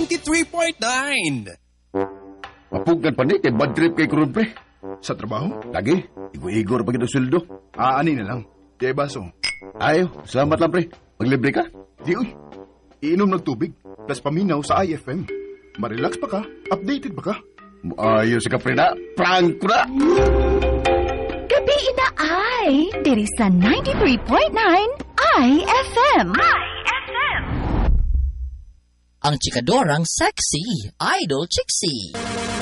93.9. Mapugan pa ni, kay bad trip kay Kurun, pre. Sa trabaho? Lagi, igor pa kita sweldo. Ani na lang. Di baso. Ayo, salamat lang, pre. Maglibre ka? Di uy. Iinom ng tubig. Plus paminaw sa IFM. Marelax pa ka? Updated pa ka? Ayos ka, pre na. Prank ko na! Gabi na ay, diri sa 93.9 IFM. Ang chikadorang sexy, Idol Chixie.